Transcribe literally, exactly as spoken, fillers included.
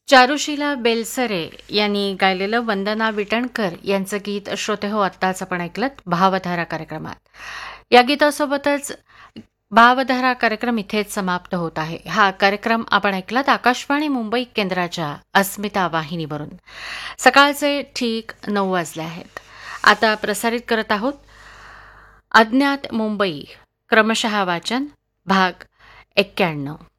चारुशीला बेलसरे यांनी गायलेलं वंदना विटणकर यांचं गीत श्रोते हो आत्ताच आपण ऐकलत भावधारा कार्यक्रमात. या गीतासोबतच भावधारा कार्यक्रम इथेच समाप्त होत आहे. हा कार्यक्रम आपण ऐकलात आकाशवाणी मुंबई केंद्राच्या अस्मिता वाहिनीवरून. सकाळचे ठीक नऊ वाजले आहेत. आता प्रसारित करत आहोत अज्ञात मुंबई क्रमशः वाचन भाग एक्क्याण्णव.